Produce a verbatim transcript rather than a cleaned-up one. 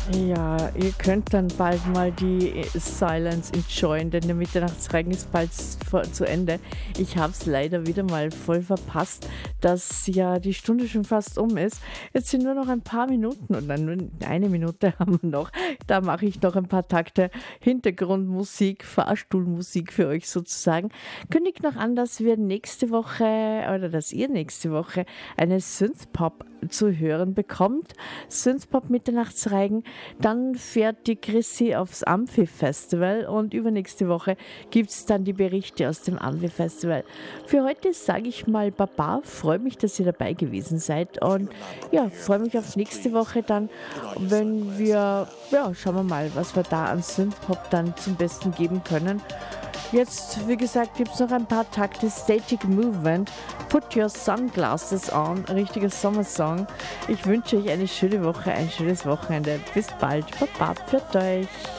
Ja, ihr könnt dann bald mal die Silence enjoyen, denn der Mitternachtsregen ist bald vor- zu Ende. Ich habe es leider wieder mal voll verpasst, dass ja die Stunde schon fast um ist. Jetzt sind nur noch ein paar Minuten und dann nur eine Minute haben wir noch. Da mache ich noch ein paar Takte Hintergrundmusik, Fahrstuhlmusik für euch sozusagen. Kündigt noch an, dass wir nächste Woche oder dass ihr nächste Woche eine Synthpop zu hören bekommt. Synthpop Mitternachtsregen. Dann fährt die Chrissy aufs Amphi-Festival und übernächste Woche gibt es dann die Berichte aus dem Amphi-Festival. Für heute sage ich mal Baba, freue mich, dass ihr dabei gewesen seid und ja, freue mich auf nächste Woche dann, wenn wir, ja, schauen wir mal, was wir da an Synthpop dann zum Besten geben können. Jetzt, wie gesagt, gibt es noch ein paar Takte Static Movement. Put Your Sunglasses On, richtiger Sommersong. Ich wünsche euch eine schöne Woche, ein schönes Wochenende. Bis bald. Baba, pfiat euch.